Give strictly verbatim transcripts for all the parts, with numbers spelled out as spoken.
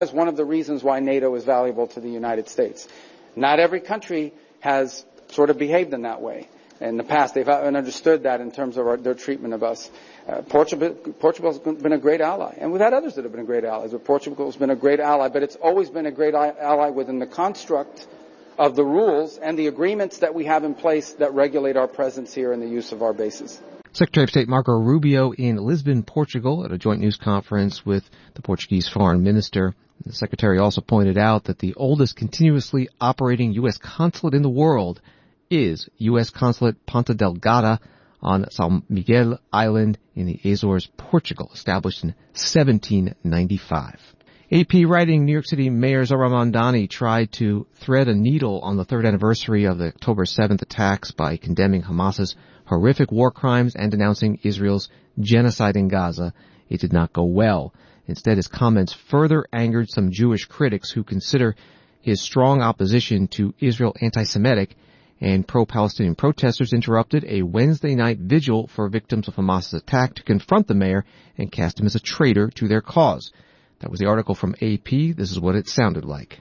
That's one of the reasons why NATO is valuable to the United States. Not every country has sort of behaved in that way. In the past, they've understood that in terms of our, their treatment of us. Uh, Portugal, Portugal's been a great ally, and we've had others that have been great allies, but Portugal's been a great ally, but it's always been a great ally within the construct of the rules and the agreements that we have in place that regulate our presence here and the use of our bases. Secretary of State Marco Rubio in Lisbon, Portugal, at a joint news conference with the Portuguese foreign minister. The secretary also pointed out that the oldest continuously operating U S consulate in the world is U S Consulate Ponta Delgada on São Miguel Island in the Azores, Portugal, established in seventeen ninety-five. A P writing New York City Mayor Zohran Mamdani tried to thread a needle on the third anniversary of the October seventh attacks by condemning Hamas's horrific war crimes and denouncing Israel's genocide in Gaza. It did not go well. Instead, his comments further angered some Jewish critics who consider his strong opposition to Israel anti-Semitic, and pro-Palestinian protesters interrupted a Wednesday night vigil for victims of Hamas's attack to confront the mayor and cast him as a traitor to their cause. That was the article from A P. This is what it sounded like.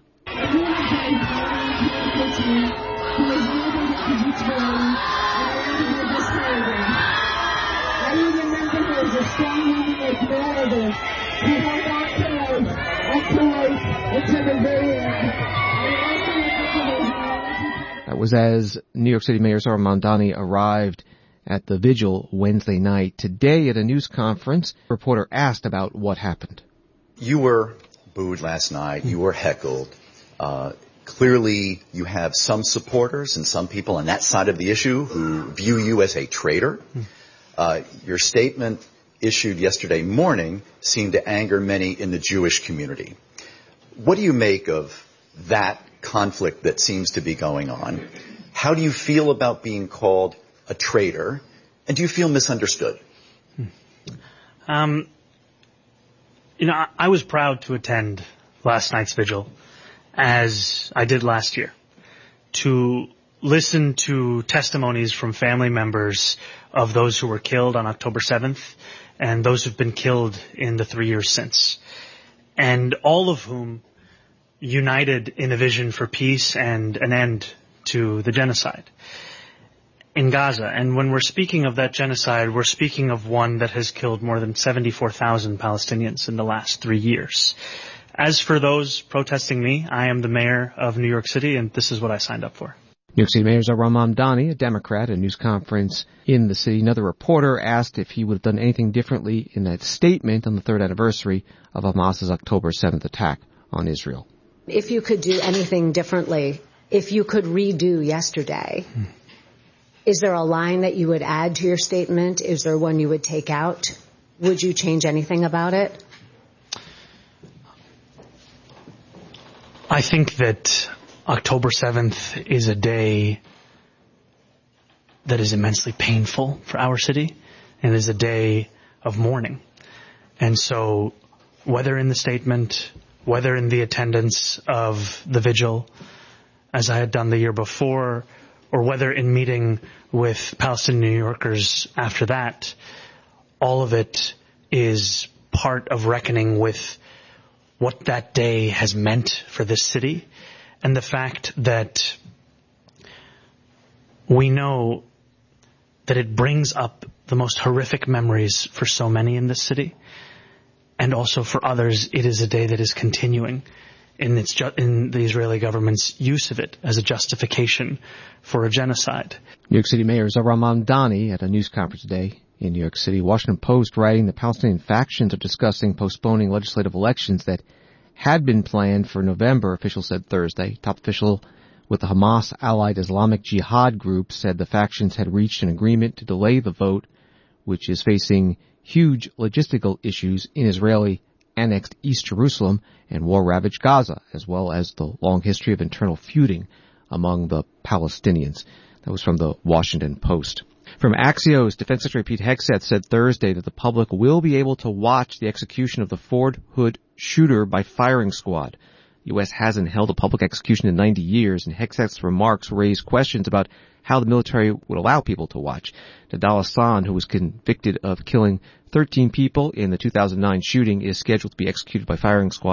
That was as New York City Mayor Zohran Mamdani arrived at the vigil Wednesday night. Today at a news conference, a reporter asked about what happened. You were booed last night. You were heckled. Uh, clearly, you have some supporters and some people on that side of the issue who view you as a traitor. Uh, your statement issued yesterday morning seemed to anger many in the Jewish community. What do you make of that conflict that seems to be going on? How do you feel about being called a traitor? And do you feel misunderstood? Um, you know, I, I was proud to attend last night's vigil, as I did last year, to listen to testimonies from family members of those who were killed on October seventh and those who've been killed in the three years since, and all of whom united in a vision for peace and an end to the genocide in Gaza. And when we're speaking of that genocide, we're speaking of one that has killed more than seventy-four thousand Palestinians in the last three years. As for those protesting me, I am the mayor of New York City, and this is what I signed up for. New York City Mayor Zohran Mamdani, a Democrat, at a news conference in the city. Another reporter asked if he would have done anything differently in that statement on the third anniversary of Hamas's October seventh attack on Israel. If you could do anything differently, if you could redo yesterday, hmm. is there a line that you would add to your statement? Is there one you would take out? Would you change anything about it? I think that October seventh is a day that is immensely painful for our city and is a day of mourning. And so whether in the statement, whether in the attendance of the vigil, as I had done the year before, or whether in meeting with Palestinian New Yorkers after that, all of it is part of reckoning with what that day has meant for this city, and the fact that we know that it brings up the most horrific memories for so many in this city, and also for others, it is a day that is continuing in its ju- in the Israeli government's use of it as a justification for a genocide. New York City Mayor Zohran Mamdani at a news conference today in New York City. Washington Post writing the Palestinian factions are discussing postponing legislative elections that had been planned for November, officials said Thursday. Top official with the Hamas-allied Islamic Jihad group said the factions had reached an agreement to delay the vote, which is facing huge logistical issues in Israeli annexed East Jerusalem and war-ravaged Gaza, as well as the long history of internal feuding among the Palestinians. That was from the Washington Post. From Axios, Defense Secretary Pete Hegseth said Thursday that the public will be able to watch the execution of the Fort Hood shooter by firing squad. The U S hasn't held a public execution in ninety years, and Hegseth's remarks raised questions about how the military would allow people to watch. Nidal Hasan, who was convicted of killing thirteen people in the two thousand nine shooting, is scheduled to be executed by firing squad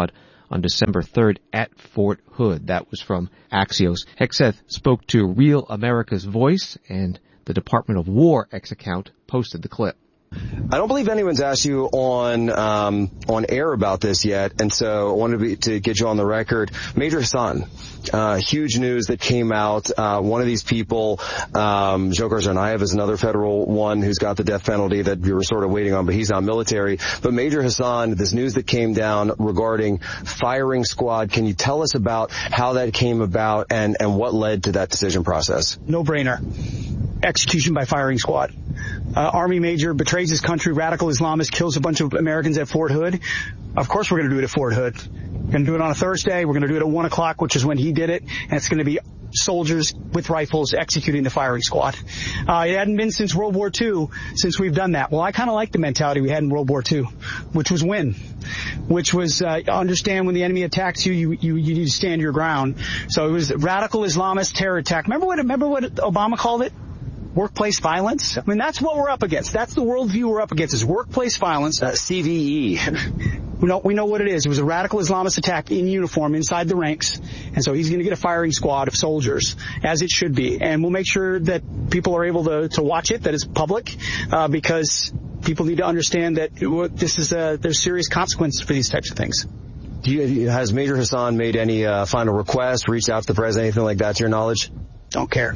on December third at Fort Hood. That was from Axios. Hegseth spoke to Real America's Voice, and the Department of War X account posted the clip. I don't believe anyone's asked you on um, on air about this yet, and so I wanted to, be, to get you on the record. Major Hassan, uh, huge news that came out. Uh, one of these people, um, Dzhokhar Tsarnaev, is another federal one who's got the death penalty that we were sort of waiting on, but he's not military. But Major Hassan, this news that came down regarding firing squad, can you tell us about how that came about and, and what led to that decision process? No brainer. Execution by firing squad. Uh, Army major betrays his country, radical Islamist, kills a bunch of Americans at Fort Hood. Of course we're going to do it at Fort Hood. We're going to do it on a Thursday. We're going to do it at one o'clock, which is when he did it. And it's going to be soldiers with rifles executing the firing squad. Uh, it hadn't been since World War Two since we've done that. Well, I kind of like the mentality we had in World War Two, which was win, which was uh, understand when the enemy attacks you, you, you, you need to stand your ground. So it was radical Islamist terror attack. Remember what, remember what Obama called it? Workplace violence? I mean, that's what we're up against. That's the worldview we're up against, is workplace violence. Uh, C V E. we, know, we know what it is. It was a radical Islamist attack in uniform inside the ranks. And so he's going to get a firing squad of soldiers, as it should be. And we'll make sure that people are able to, to watch it, that it's public, uh, because people need to understand that this is a, there's serious consequences for these types of things. Do you, has Major Hassan made any uh, final requests, reached out to the president, anything like that, to your knowledge? Don't care.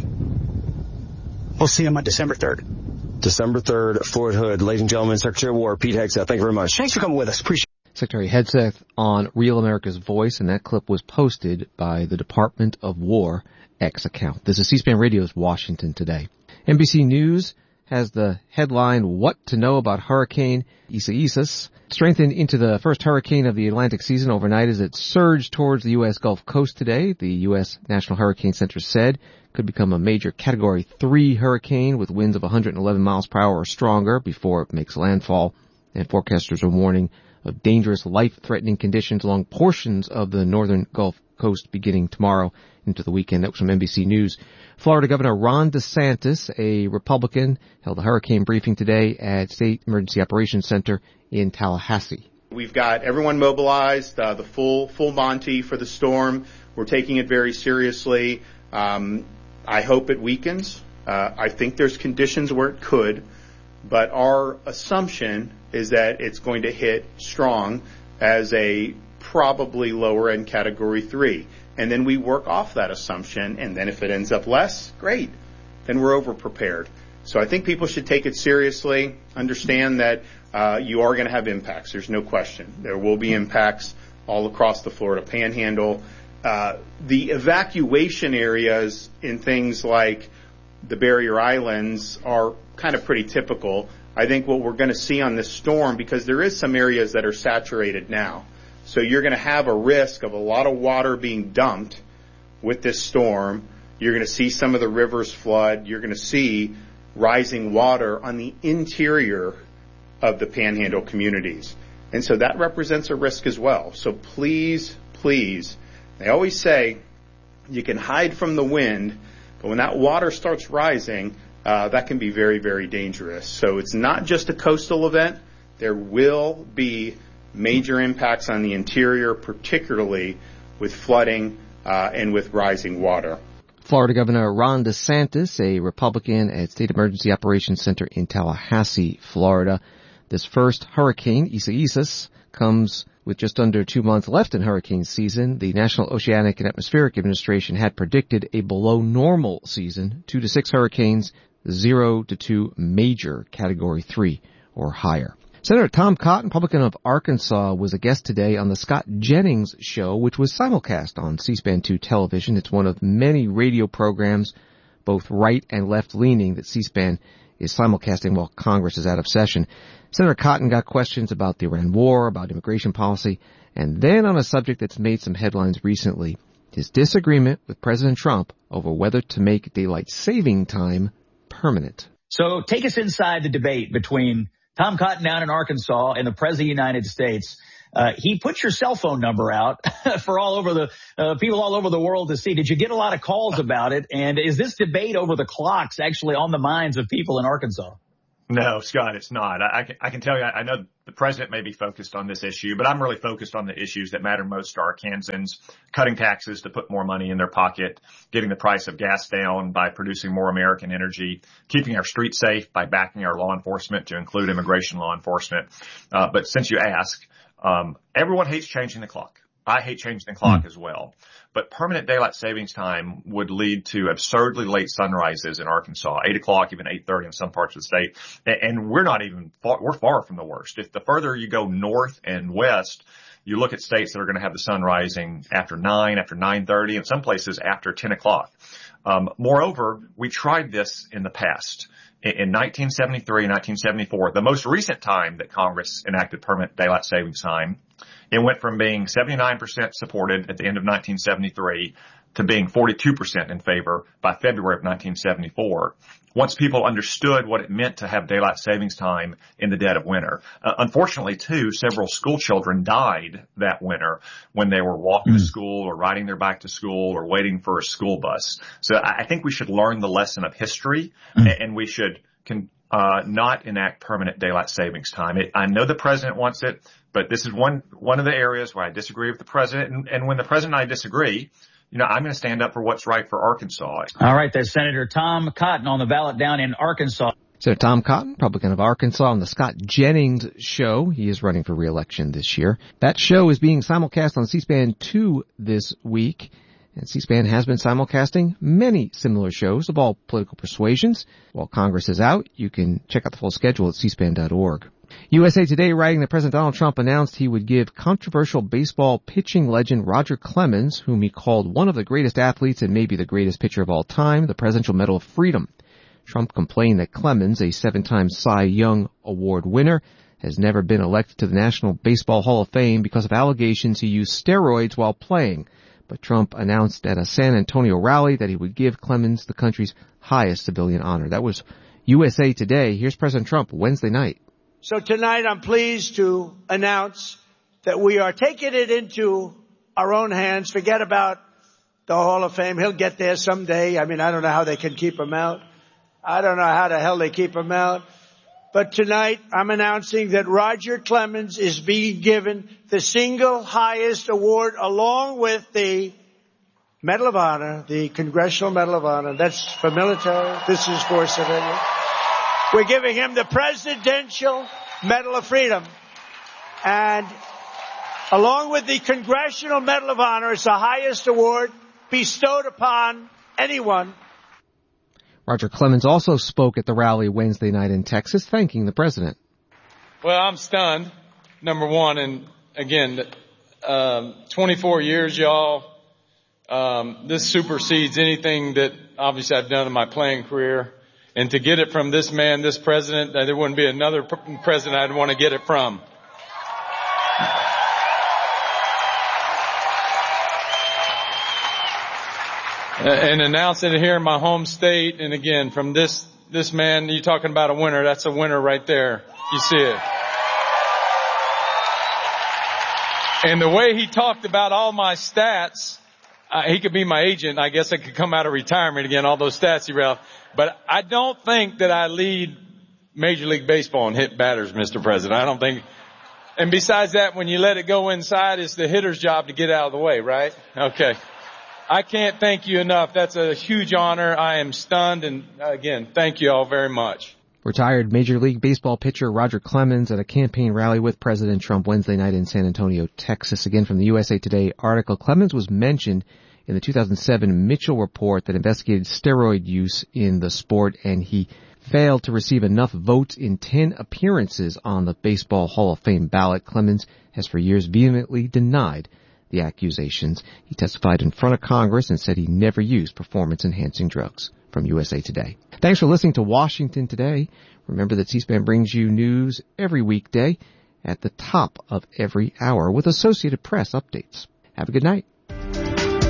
We'll see him on December third. December third, Fort Hood. Ladies and gentlemen, Secretary of War Pete Hegseth, thank you very much. Thanks for coming with us. Appreciate it. Secretary Hegseth on Real America's Voice, and that clip was posted by the Department of War X account. This is C-SPAN Radio's Washington Today. N B C News has the headline, What to Know About Hurricane Isaias. Strengthened into the first hurricane of the Atlantic season overnight as it surged towards the U S Gulf Coast today. The U S National Hurricane Center said could become a major Category three hurricane with winds of one hundred eleven miles per hour or stronger before it makes landfall. And forecasters are warning of dangerous, life-threatening conditions along portions of the northern Gulf Coast beginning tomorrow into the weekend. That was from N B C News. Florida Governor Ron DeSantis, a Republican, held a hurricane briefing today at State Emergency Operations Center in Tallahassee. We've got everyone mobilized, uh, the full full Monty for the storm. We're taking it very seriously. Um, I hope it weakens. Uh, I think there's conditions where it could, but our assumption is that it's going to hit strong as a probably lower end Category three. And then we work off that assumption, and then if it ends up less, great. Then we're over-prepared. So I think people should take it seriously, understand that uh, you are going to have impacts. There's no question. There will be impacts all across the Florida Panhandle. Uh, the evacuation areas in things like the barrier islands are kind of pretty typical. I think what we're going to see on this storm, because there is some areas that are saturated now, so you're going to have a risk of a lot of water being dumped with this storm. You're going to see some of the rivers flood. You're going to see rising water on the interior of the Panhandle communities. And so that represents a risk as well. So please, please, they always say you can hide from the wind, but when that water starts rising, uh, that can be very, very dangerous. So it's not just a coastal event. There will be major impacts on the interior, particularly with flooding uh, and with rising water. Florida Governor Ron DeSantis, a Republican at State Emergency Operations Center in Tallahassee, Florida. This first hurricane, Isaias, comes with just under two months left in hurricane season. The National Oceanic and Atmospheric Administration had predicted a below normal season, two to six hurricanes, zero to two major Category three or higher. Senator Tom Cotton, Republican of Arkansas, was a guest today on the Scott Jennings Show, which was simulcast on C-SPAN two television. It's one of many radio programs, both right and left-leaning, that C-SPAN is simulcasting while Congress is out of session. Senator Cotton got questions about the Iran war, about immigration policy, and then on a subject that's made some headlines recently, his disagreement with President Trump over whether to make daylight saving time permanent. So take us inside the debate between Tom Cotton down in Arkansas and the President of the United States. Uh, he put your cell phone number out for all over the uh, people all over the world to see. Did you get a lot of calls about it? And is this debate over the clocks actually on the minds of people in Arkansas? No, Scott, it's not. I, I, can, I can tell you, I, I know the president may be focused on this issue, but I'm really focused on the issues that matter most to Arkansans: cutting taxes to put more money in their pocket, getting the price of gas down by producing more American energy, keeping our streets safe by backing our law enforcement to include immigration law enforcement. Uh, but since you ask, um, everyone hates changing the clock. I hate changing the clock mm. as well. But permanent daylight savings time would lead to absurdly late sunrises in Arkansas, eight o'clock, even eight thirty in some parts of the state. And we're not even far, we're far from the worst. If the further you go north and west, you look at states that are going to have the sun rising after nine, after nine thirty, and some places after ten o'clock. Um, moreover, we tried this in the past. In nineteen seventy-three, nineteen seventy-four, the most recent time that Congress enacted permanent daylight savings time, it went from being seventy-nine percent supported at the end of nineteen seventy-three to being forty-two percent in favor by February of nineteen seventy-four. Once people understood what it meant to have daylight savings time in the dead of winter. Uh, unfortunately, too, several school children died that winter when they were walking mm. to school or riding their bike to school or waiting for a school bus. So I think we should learn the lesson of history mm. and we should con- uh, not enact permanent daylight savings time. It, I know the president wants it, but this is one, one of the areas where I disagree with the president. And, and when the president and I disagree, you know, I'm going to stand up for what's right for Arkansas. All right, there's Senator Tom Cotton on the ballot down in Arkansas. Senator Tom Cotton, Republican of Arkansas, on the Scott Jennings Show. He is running for re-election this year. That show is being simulcast on C-SPAN two this week. And C-SPAN has been simulcasting many similar shows of all political persuasions. While Congress is out, you can check out the full schedule at c span dot org. U S A Today writing that President Donald Trump announced he would give controversial baseball pitching legend Roger Clemens, whom he called one of the greatest athletes and maybe the greatest pitcher of all time, the Presidential Medal of Freedom. Trump complained that Clemens, a seven-time Cy Young Award winner, has never been elected to the National Baseball Hall of Fame because of allegations he used steroids while playing. But Trump announced at a San Antonio rally that he would give Clemens the country's highest civilian honor. That was U S A Today. Here's President Trump Wednesday night. So tonight I'm pleased to announce that we are taking it into our own hands. Forget about the Hall of Fame. He'll get there someday. I mean, I don't know how they can keep him out. I don't know how the hell they keep him out. But tonight I'm announcing that Roger Clemens is being given the single highest award along with the Medal of Honor, the Congressional Medal of Honor. That's for military. This is for civilian. We're giving him the Presidential Medal of Freedom. And along with the Congressional Medal of Honor, it's the highest award bestowed upon anyone. Roger Clemens also spoke at the rally Wednesday night in Texas, thanking the president. Well, I'm stunned, number one. And again, um, twenty-four years, y'all. Um, this supersedes anything that obviously I've done in my playing career. And to get it from this man, this president, there wouldn't be another president I'd want to get it from. And announcing it here in my home state, and again, from this, this man, you're talking about a winner, that's a winner right there. You see it. And the way he talked about all my stats, uh, he could be my agent. I guess I could come out of retirement again, all those stats he read. But I don't think that I lead Major League Baseball in hit batters, Mister President. I don't think. And besides that, when you let it go inside, it's the hitter's job to get out of the way, right? Okay. I can't thank you enough. That's a huge honor. I am stunned. And again, thank you all very much. Retired Major League Baseball pitcher Roger Clemens at a campaign rally with President Trump Wednesday night in San Antonio, Texas. Again, from the U S A Today article, Clemens was mentioned in the two thousand seven Mitchell report that investigated steroid use in the sport, and he failed to receive enough votes in ten appearances on the Baseball Hall of Fame ballot. Clemens has for years vehemently denied the accusations. He testified in front of Congress and said he never used performance-enhancing drugs. From U S A Today. Thanks for listening to Washington Today. Remember that C-SPAN brings you news every weekday at the top of every hour with Associated Press updates. Have a good night.